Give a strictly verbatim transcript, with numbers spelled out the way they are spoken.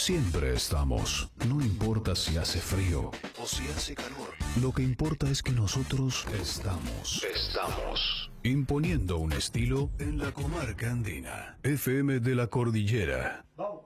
Siempre estamos, no importa si hace frío o si hace calor. Lo que importa es que nosotros estamos. Estamos. Imponiendo un estilo en la comarca andina. F M de la Cordillera. Vamos.